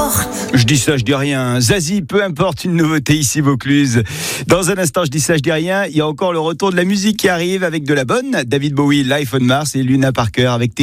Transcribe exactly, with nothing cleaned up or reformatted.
importe. Je dis ça, je dis rien. Zazie, peu importe, une nouveauté ici Vaucluse. Dans un instant, je dis ça, je dis rien. Il y a encore le retour de la musique qui arrive avec de la bonne. David Bowie, Life on Mars et Luna Parker avec